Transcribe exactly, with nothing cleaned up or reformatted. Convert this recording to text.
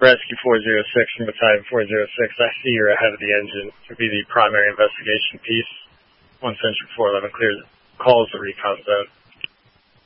Rescue four oh six from Battalion four oh six. I see you're ahead of the engine to be the primary investigation piece. One Century four eleven clears calls the recon zone.